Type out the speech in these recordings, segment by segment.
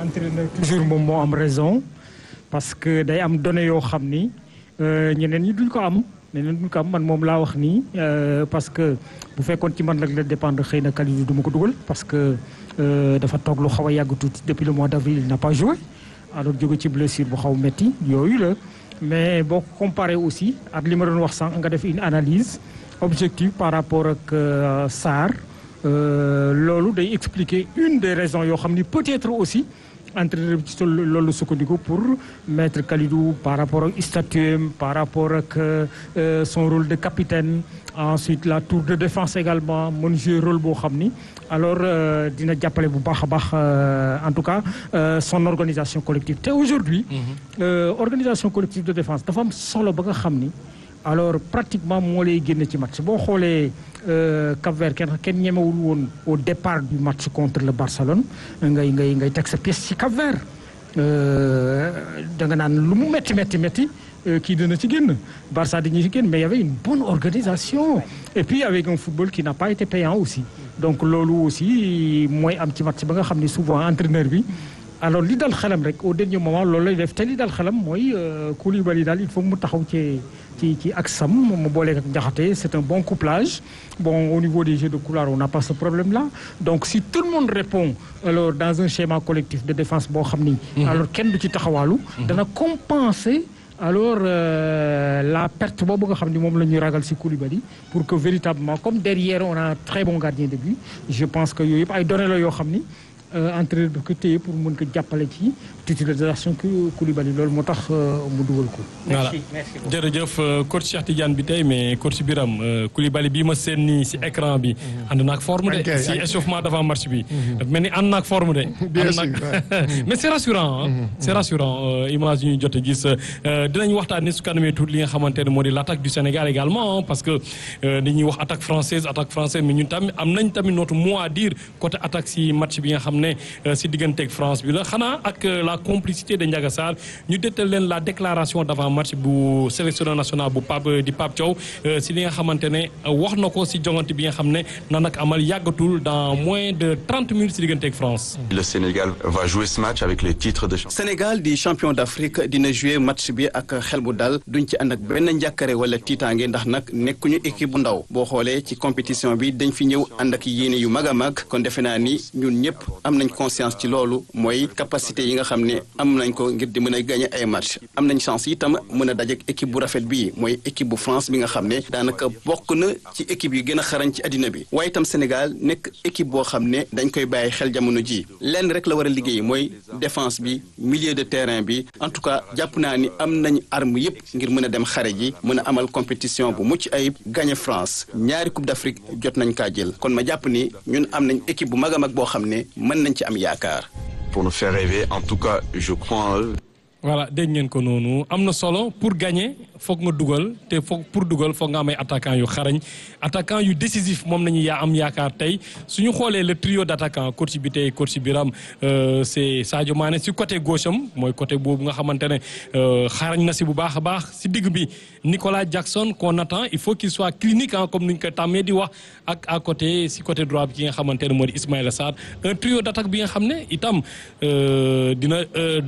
entraîneur toujours moom moo am raison parce que day am données yoo xam ni ñeneen ñi duñ ko am man moom laa wax nii parce que bu fekkoon ci man nag la dépendre xëy na Kalidou du ma ko dugal parce que dafa toog lu xaw a yàgg tuuti depuis le mois d'avril il n'a pas joué alors jóge ci blessure bu xaw metti yooyu la mais boo ko comparé aussi ak li ma doon wax sànq nga def une analyse objective par rapport ak Sarr loolu day expliquer une des raisons yoo xam ni peut-être aussi entraîneur bi ci loolu sukkandiku pour mettre Kalidou par rapport ak statut par rapport ak son rôle de capitaine ensuite la tour de défense également mën jouer rôle boo xam ni alors dina jàppale bu baax a baax en tout cas son organisation collective te aujourd'hui organisation collective de défense dafa am solo ba nga xam ni alors pratiquement moo lay génne ci match boo xoolee Cap-Vert kenn ñemewul woon au départ du match contre le Barcelone ngay teg sa pièce ci Cap-Vert da nga naan lu mu métti kii dina ci génn Barça dañuy ci génn mais il y avait une bonne organisation et puis avec un football qui n'a pas été payant aussi donc loolu aussi mooy am ci match ba nga xam ne souvent entraîneur bi alors li dal xelam rek au dernier moment loolu lay def te li dal xelam mooy Koulibaly daal il faut mu taxaw ci ak Sam mu booleeg ak Diakhaté c'est un bon couplage bon au niveau des jeux de couloir on n'a pas ce problème là donc si tout le monde répond alors dans un schéma collectif de défense boo xam ni alors kenn du ci taxawaalu dana compenser alors la perte boobu nga xam ni moom la ñuy ragal ci Koulibaly pour que véritablement comme derrière on a un très bon gardien de but je pense que yooyu yëpp ay données la yoo xam ni entraîneur bi ko téye pour mën ko jàppale ci titularisation Koulibaly loolu moo tax mu dugal ko. voilà jërëjëf coach Cheikh Tidiane bi tey mais coach Biram Koulibaly bii ma seen nii si écran bi. ànd naag forme de si échauffement d'avant match bi. dafa mel ni ànd naag forme de. bien sûr mais c'est rassurant c'est rassurant image yu ñu jot a gis dinañ waxtaanee su kanamee tuuti li nga xamante ne moo di l'attaque du Sénégal également parce que dañuy wax attaque française mais ñun tamit am nañ tamit notre mot à dire côté attaque si match bi nga xam ne si digganteeg France bi la xanaa ak la complicité de Ndiaga Sarr ñu dettal leen la déclaration d'avant match bu sélectionneur national bu Pape Thiaw si li nga xamante ne wax na ko si jongante bi nga xam ne nan ak amal yàggatul dans moins de 30 minutes si digganteeg France. Le Sénégal va jouer ce match avec les titres de champion. Sénégal di champion d'Afrique dina jouer match bi ak xel bu dal duñ ci ànd ak benn njàkkare wala tiitaange ndax nag nekkuñu équipe bu ndaw boo xoolee ci compétition bi dañ fi ñëw ànd ak yéene yu mag a mag kon defe naa ni ñun ñëpp am nañ conscience ci loolu mooy capacité yi nga xam ne am nañ ko ngir di mën a gagner ay match am nañ chance itam mën a dajeek équipe bu rafet bii mooy équipe bu France bi nga xam ne daanaka bokk na ci équipe yu gën a xarañ ci àddina bi waaye itam Sénégal nekk équipe boo xam ne dañ koy bàyyi xel jamono ji lenn rek la war a liggéey mooy défense bi milieu de terrain bi en tout cas jàpp naa ni am nañ arme yëpp ngir mën a dem xare ji mën a amal compétition bu mucc ayib gagner France ñaari coupe d'Afrique jot nañ kaa jël kon ma jàpp ni ñun am nañ équipe bu mag a mag boo xam ne mën nañ ci am yaakaar. Pour nous faire rêver, en tout cas, je crois en eux. voilà dégg ngeen ko noonu am na solo pour gagner foog nga dugal te pour dugal foog nga am ay attaquants yu xarañ attaquants yu décisif moom nañu am yaakaar tey suñu xoolee le trio d'attaquants coach bi tey coach Biram c'est Sadio Mané si côté gauche am mooy côté boobu nga xamante ne xarañ na si bu baax a baax si digg bi Nicolas Jackson qu'on attend il faut qu'il soit clinique comme ni ñu ko tàmmee di wax ak à côté si côté droit bi ki nga xamante ne moo di Ismaïla Sarr un trio d'attaque bi nga xam ne itam dina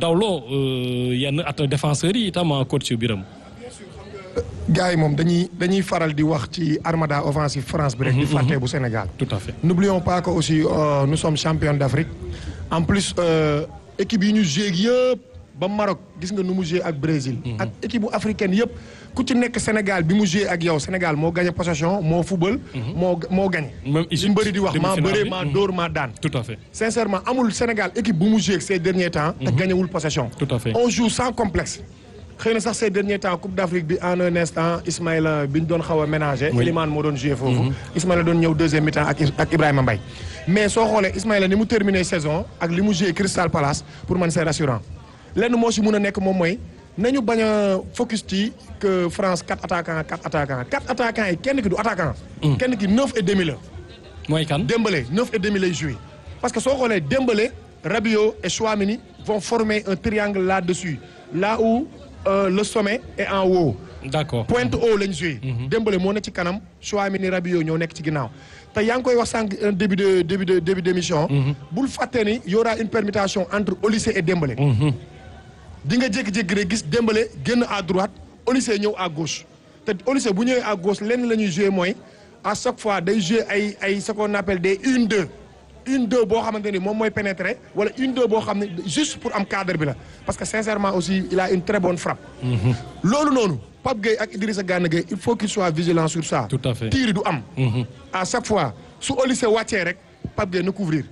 dawloo yenn at défenseurs yi itam coach Biram gars yi moom dañuy faral di wax ci armada offensive France bi rek di fàtte bu Sénégal tout à fait n'oublions pas que aussi nous sommes champions d'Afrique en plus équipe yi ñu joué yëpp ba Maroc gis nga nu mu joué ak Brésil ak équipe bu africaine yëpp ku ci nekk Sénégal bi mu joué ak yow Sénégal moo gagné possession moo football moo gagné li mbëri di wax maa bëree maa dóor maa daan tout à fait sincèrement amul Sénégal équipe bu mu joué ces derniers temps te gagnéwul possession tout à fait on joue sans complexe xëy na sax ces derniers temps Coupe d'Afrique bi en un instant Ismaïla bi ñu doon xaw a ménager Elimane moo doon joué foofu Ismaïla doon ñëw deuxième mi-temps ak Ibrahima Mbaye mais soo xoolee Ismaïla ni mu terminé saison ak li mu joué Crystal Palace pour man c'est rassurant lenn moo si mun a nekk moom mooy nañu bañ a focus ci que France 4 attaquants yi kenn ki du attaquant kenn ki 9 et demi la mooy kan Dembélé 9 et demi lay joué parce que soo xoolee Dembélé Rabiot et Chouamini vont former un triangle là-dessus là où le sommet est en haut d'accord pointe haut lañ joué Dembélé moo nekk ci kanam Chouamini Rabiot ñoo nekk ci ginnaaw te yaa ngi koy wax sànq un début d'émission. bul fàtte ni y aura une permutation entre Olise et Dembélé. di nga jékki-jékki rek gis Dembélé génn à droite Olise ñëw à gauche te Olise bu ñëwee à gauche lenn la ñuy jouer mooy à chaque fois day jouer ay ce qu'on appelle des 1-2 1-2 boo xamante ni moom mooy pénétrer wala 1-2 boo xam ne juste pour am cadre bi la parce que sincèrement aussi il a une très bonne frappe. loolu noonu Pape Gueye ak Idrissa Gana Gueye il faut qu'il soit vigilant sur ça. Tout à fait tir yi du am. à chaque fois su Olise wàccee rek Pape Gueye na couvrir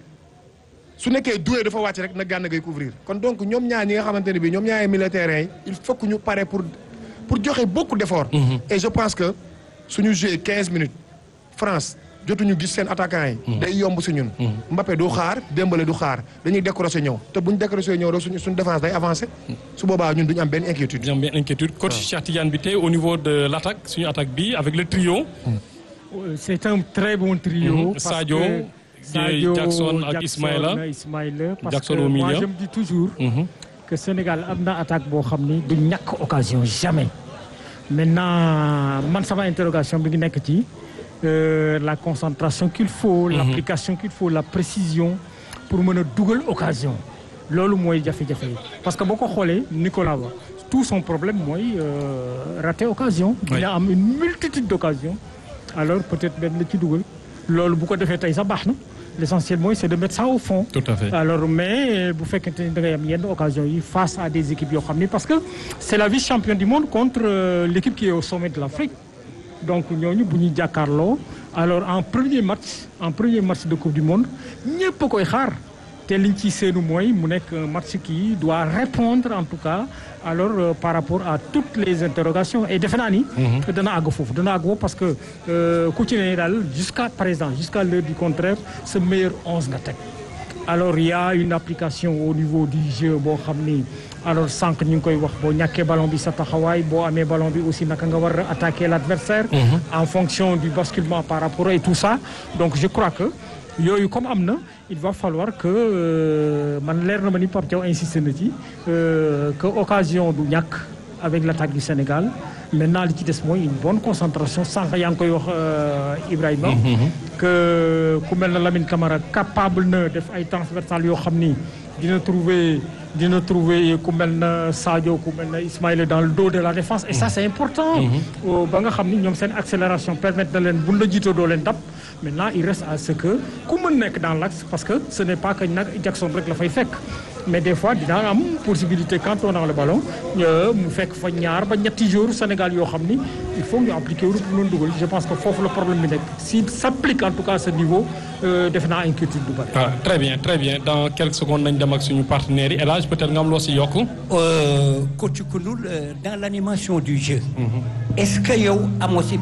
su nekkee Doué dafa wàcc rek na Gana Gueye couvrir kon donc ñoom ñaar ñi nga xamante ne bii ñoom ñaari militaires yi il faut que ñu pare pour joxe beaucoup d'efforts. et je pense que suñu joué 15 minutes France jotuñu gis seen attaquants yi. day yomb si ñun. Mbappé du xaar Dembélé du xaar dañuy décrocher ñëw te buñ décrocher ñëw rek suñu défense day avancer su boobaa ñun duñu am benn inquiétude. duñu am benn inquiétude coach Cheikh Tidiane bi tey au niveau de l'attaque suñu attaque bi avec le trio. c'est un très bon trio. parce Sadio Jackson ak Ismaïla parce Jackson que au milieu. moi je me dis toujours. que Sénégal am na attaque boo xam ni du ñàkk occasion jamais. maintenant man sama interrogation bi ngi nekk ci. la concentration qu'il faut, l'application qu'il faut, la précision pour mën a dugal occasion loolu mooy jafe-jafe yi parce que boo ko xoolee Nicolas Ba tout son problème mooy rater occasion. dina am une multitude d'occasions alors peut-être benn la ci dugal loolu bu ko defee tey sax baax na l'essentiel mooy c'est de mettre ça au fond. Tout à fait. alors mais bu fekkente ni da ngay am yenn occasion yi face à des équipes yoo xam ni parce que c'est la vice-championne du monde contre l'équipe qui est au sommet de l'Afrique. donc ñooñu bu ñuy jàkkaarloo alors en premier match de coupe du monde ñëpp a koy xaar te liñ ci seenu mooy mu nekk un match qui doit répondre en tout cas alors par rapport à toutes les interrogations et defe naa ni dana àgg foofu parce que ku ci ne daal jusqu'à présent jusqu'à l'heure du contraire ce meilleur 11 nga teg alors il y a une application au niveau du jeu boo xam ni alors sànq ñu ngi koy wax boo ñàkkee ballon bi sa taxawaay boo amee ballon bi aussi naka nga war a attaquer l'adversaire en fonction du basculement par rapport et tout ça donc je crois que yooyu comme am na il va falloir que man leer na ma ni Pape Thiaw insisté na ci que occasion du ñàkk avec l'attaque du Sénégal maintenant li ci des mooy une bonne concentration sànq yaa ngi koy wax Ibrahima que ku mel na Lamine Camara capable na def ay transversales yoo xam ni dina trouver ku mel na Sadio ku mel na Ismaïla dans le dos de la défense et ça c'est important ba nga xam ni ñoom seen accélération permettre na leen buñ la jiitoo doo leen dab maintenant il reste à ce que ku mën nekk dans l'axe parce que ce n'est pas que nag Jackson rek la fay fekk mais des fois dina am possibilité quand on a le ballon mu fekk fa ñaar ba ñetti jours Sénégal yoo xam ni il faut ñu appliquer wu pour mën dugal je pense que foofu le problème bi nekk s'il s'applique en tout cas à ce niveau def naa inquiétude bu bari. ah très bien dans quelques secondes nañ dem ak suñu partenaires yi El Hadj peut-être nga am loo si yokk. coach Koundoul dans l'animation du jeu. est-ce que yow amoo si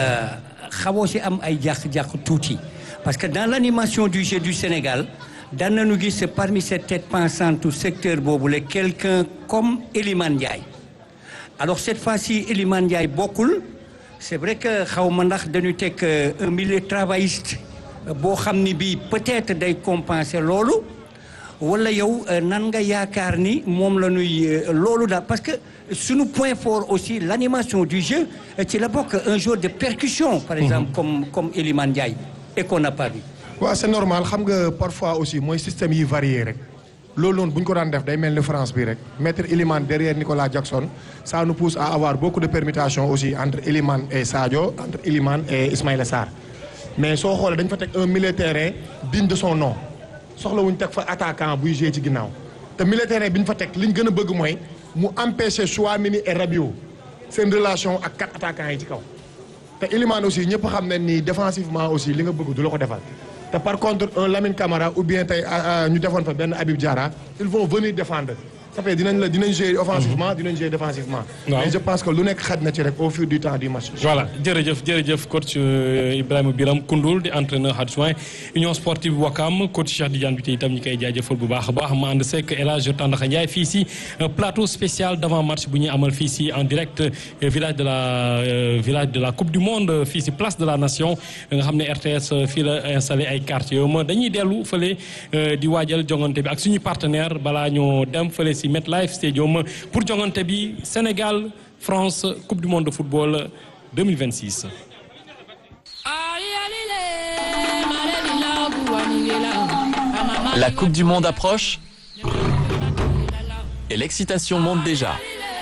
xawoo si am ay jàq-jàq tuuti parce que dans l'animation du jeu du Sénégal daan nañu gis parmi cette tête pensante secteur boobu la quelqu'un comme Elimane Ndiaye alors cette fois-ci Elimane Ndiaye bokkul c'est vrai que xaw ma ndax dañu teg un milieu travailliste boo xam ni bii peut-être day compenser loolu wala yow nan nga yaakaar ni moom la ñuy loolu daal parce que suñu point fort aussi l'animation du jeu ci la bokk un joueur de percussion par exemple comme Elimane Ndiaye et qu'on n'a pas vu. waaw c'est normal xam nga parfois aussi mooy système yi varié rek loolu noonu bu ñu ko daan def day mel ni France bi rek mettre Elimane derrière Nicolas Jackson ça nous pousse à avoir beaucoup de permutations aussi entre Elimane et Sadio entre Elimane et Ismaïla Sarr mais soo xoolee dañ fa teg un milieu de terrain digne de son nom soxlawuñ teg fa attaquant buy jouer ci ginnaaw te milieu de terrain bi ñu fa teg li ñu gën a bëgg mooy mu empêcher Chouamini et Rabiot seen relation ak 4 attaquants yi ci kaw te Elimane aussi ñëpp xam nañ ni défensivement aussi li nga bëgg du la ko defal. te par contre un Lamine Camara ou bien tey ñu defoon fa benn Habib Diarra ils vont venir défendre ça fait dinañ jouer offensivement dinañ jouer défensivement. mais je pense que lu nekk xaj na ci rek au fur du temps du match. voilà jërëjëf coach Ibrahima Biram Koundoul di entraîneur adjoint Union Sportive Ouakam coach Cheikh Tidiane bi tey itam ñu koy jaajëfal bu baax a baax ma ànd seeg El Hadj Tandakha Ndiaye fii si plateau spécial d'avant match bu ñuy amal fii si en direct village de la coupe du monde fii si place de la nation nga xam ne RTS fii la installé ay quartiers ma dañuy dellu fële di waajal jongante bi ak suñu partenaire balaa ñoo dem fële si MetLife Stadium pour jongante bi Sénégal France coupe du monde de football 2026. La Coupe du Monde approche et l'excitation monte déjà.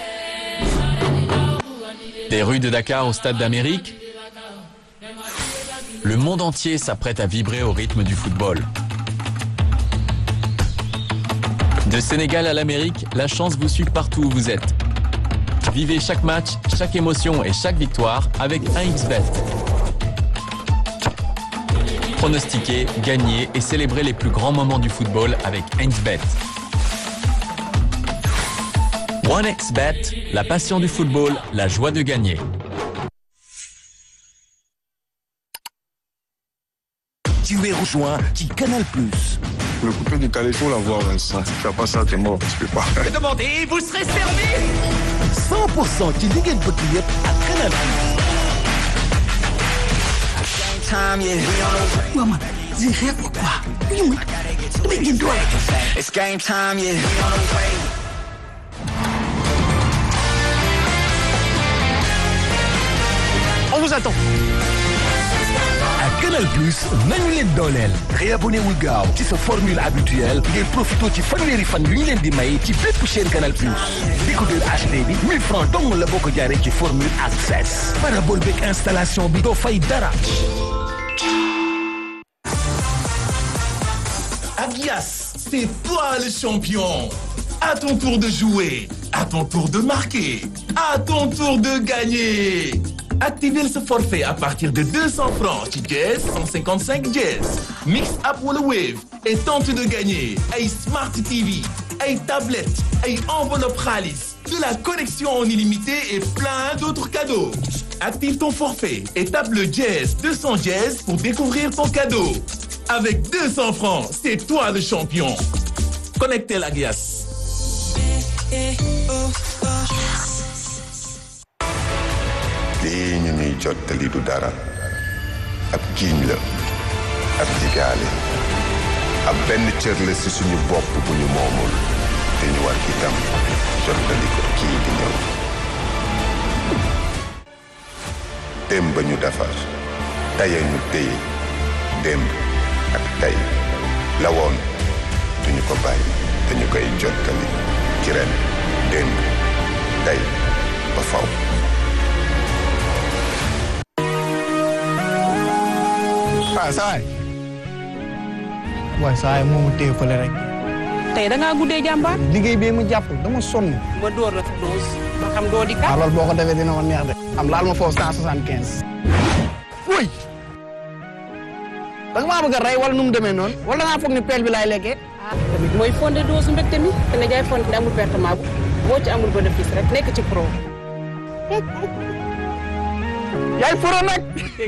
Des rues de Dakar au Stade d'Amérique, le monde entier s'apprête à vibrer au rythme du football. De Sénégal à l'Amérique, la chance vous suit partout où vous êtes. Vivez chaque match, chaque émotion et chaque victoire avec 1xBet. Pronostiquez, gagnez et célébrez les plus grands moments du football avec 1xBet. 1xBet, la passion du football, la joie de gagner. Tu es rejoint qui Canal+. Le coupé du Calesso, la voix, Vincent. Si tu fais pas ça, t'es mort, tu peux pas. Demandez, vous serez servi 100% ci li ngeen bëgg yëpp ak Canal+. Waaw man, j'ai rien ou quoi? Damay génn doole. It's game time, yeah. On vous attend. ak Canal+, nañu leen dooleel. réabonné wul gaaw ci sa formule habituelle ngir profito ci fanweeri fan yu ñu leen di may ci bépp chaîne Canal+. décodeur HD bi 1000 francs dong la boo ko jaaree ci formule access. parabole beeg installation bi doo fay dara. Agias, c'est toi le champion. À ton tour de jouer, à ton tour de marquer, à ton tour de gagner. Activez ce forfait à partir de 200 francs ci Jazz 155 Jazz. Mix up wala Wave et tente de gagner ay Smart TV, ay tablettes, ay enveloppe xaalis, de la connexion en illimité et plein d'autres cadeaux. Active ton forfait et tape le Jazz 200 Jazz pour découvrir ton cadeau. Avec 200 francs, c'est toi le champion. Connectez la Agias. lii ñu ñuy jottali du dara ab giiñ la ab digaale ab benn cër la ci suñu bopp bu ñu moomul te ñu war itam jottali ko kii di ñëw démb ba ñu defar tey ñu téye démb ak tey la woon duñu ko bàyyi te ñu koy jottali ci ren démb tey ba faw waaw saa waay saa moomu téye fële rek. tey da ngaa guddee jàmbaar. liggéey bi mu jàpp dama sonn. ma door la dose ma xam doo di kat. loolu boo ko defee dina ma neex de. am laal ma foofu 175. wuy. da nga maa bëgg a rey wala nu mu demee noonu. wala da ngaa foog ni peel bi laay lekkee. tamit mooy fondé dose mbégte mi. te ne jaay fondé amul pertement bu boo ci amul bénéfice rek nekk ci pro. yaay pro nag.